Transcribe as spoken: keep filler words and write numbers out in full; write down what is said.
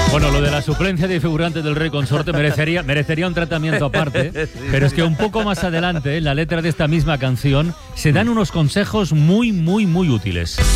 Bueno, lo de la suplencia de figurantes del Rey Consorte merecería, merecería un tratamiento aparte, pero es que un poco más adelante, en la letra de esta misma canción, se dan unos consejos muy, muy, muy útiles.